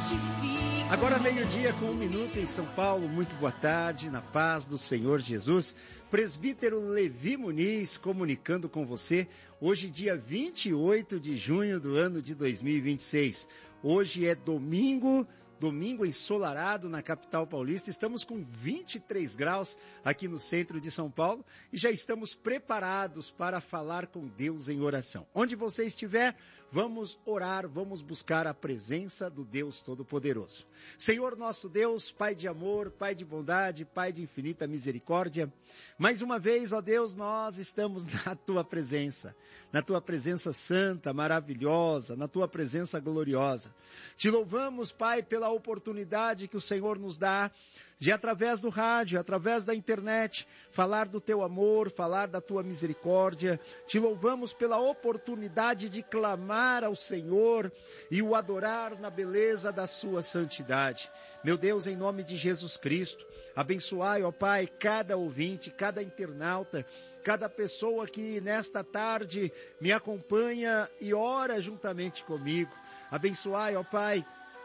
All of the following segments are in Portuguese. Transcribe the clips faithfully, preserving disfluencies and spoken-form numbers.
Agora meio-dia com um minuto em São Paulo, muito boa tarde, na paz do Senhor Jesus. Presbítero Levi Muniz comunicando com você, hoje dia vinte e oito de junho do ano de dois mil e vinte e seis. Hoje é domingo, domingo ensolarado na capital paulista, estamos com vinte e três graus aqui no centro de São Paulo e já estamos preparados para falar com Deus em oração. Onde você estiver, vamos orar, vamos buscar a presença do Deus Todo-Poderoso. Senhor nosso Deus, Pai de amor, Pai de bondade, Pai de infinita misericórdia, mais uma vez, ó Deus, nós estamos na Tua presença, na Tua presença santa, maravilhosa, na Tua presença gloriosa. Te louvamos, Pai, pela oportunidade que o Senhor nos dá de, através do rádio, através da internet, falar do Teu amor, falar da Tua misericórdia. Te louvamos pela oportunidade de clamar ao Senhor e o adorar na beleza da Sua santidade. Meu Deus, em nome de Jesus Cristo, abençoai, ó Pai, cada ouvinte, cada internauta, cada pessoa que nesta tarde me acompanha e ora juntamente comigo. Abençoai, ó Pai,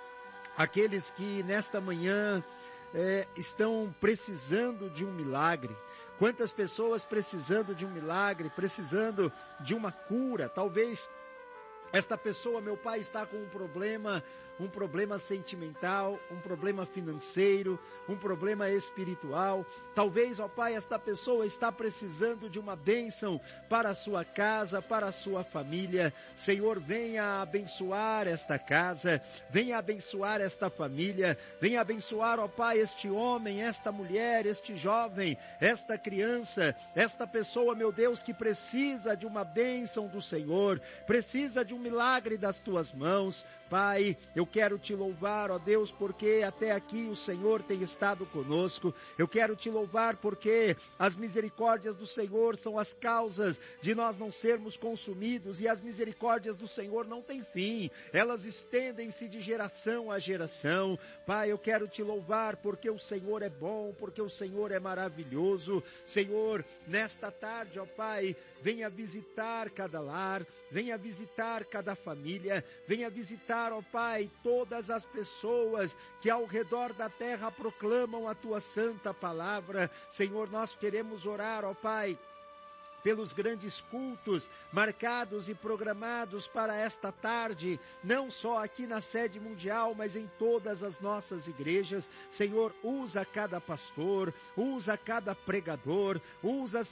aqueles que nesta manhã é, estão precisando de um milagre. Quantas pessoas precisando de um milagre, precisando de uma cura. Talvez esta pessoa, meu Pai, está com um problema, um problema sentimental, um problema financeiro, um problema espiritual. Talvez, ó Pai, esta pessoa está precisando de uma bênção para a sua casa, para a sua família. Senhor, venha abençoar esta casa, venha abençoar esta família, venha abençoar, ó Pai, este homem, esta mulher, este jovem, esta criança, esta pessoa, meu Deus, que precisa de uma bênção do Senhor, precisa de um milagre das Tuas mãos. Pai, eu quero Te louvar, ó Deus, porque até aqui o Senhor tem estado conosco. Eu quero Te louvar porque as misericórdias do Senhor são as causas de nós não sermos consumidos, e as misericórdias do Senhor não têm fim, elas estendem-se de geração a geração. Pai, eu quero Te louvar porque o Senhor é bom, porque o Senhor é maravilhoso. Senhor, nesta tarde, ó Pai, venha visitar cada lar, venha visitar cada família, venha visitar, ó Pai, todas as pessoas que ao redor da terra proclamam a Tua santa palavra. Senhor, nós queremos orar, ó Pai, pelos grandes cultos marcados e programados para esta tarde, não só aqui na sede mundial, mas em todas as nossas igrejas. Senhor, usa cada pastor, usa cada pregador, usa